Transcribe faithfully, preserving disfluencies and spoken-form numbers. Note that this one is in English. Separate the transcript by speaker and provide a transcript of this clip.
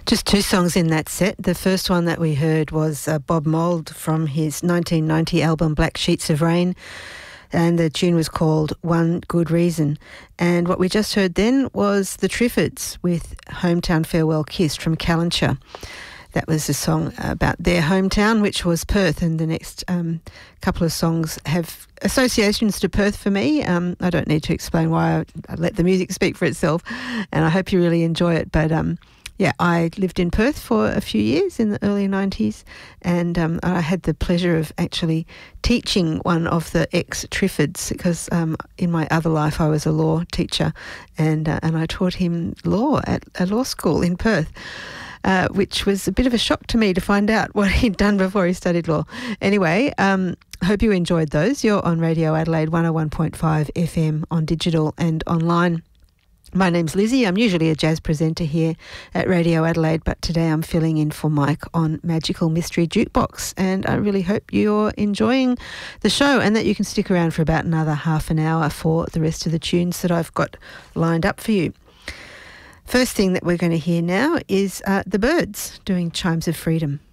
Speaker 1: Just two songs in that set. The first one that we heard was uh, Bob Mould from his nineteen ninety album Black Sheets of Rain, and the tune was called One Good Reason. And what we just heard then was the Triffids with Hometown Farewell Kiss from Callanshire. That was a song about their hometown, which was Perth, and the next um, couple of songs have associations to Perth for me. Um, I don't need to explain why. I, I let the music speak for itself, and I hope you really enjoy it. But um, yeah, I lived in Perth for a few years in the early nineties, and um, I had the pleasure of actually teaching one of the ex-Triffids, because um, in my other life I was a law teacher, and uh, and I taught him law at a law school in Perth. Uh, which was a bit of a shock to me to find out what he'd done before he studied law. Anyway, um, hope you enjoyed those. You're on Radio Adelaide one oh one point five F M on digital and online. My name's Lizzie. I'm usually a jazz presenter here at Radio Adelaide, but today I'm filling in for Mike on Magical Mystery Jukebox, and I really hope you're enjoying the show and that you can stick around for about another half an hour for the rest of the tunes that I've got lined up for you. First thing that we're going to hear now is uh, the Byrds doing Chimes of Freedom.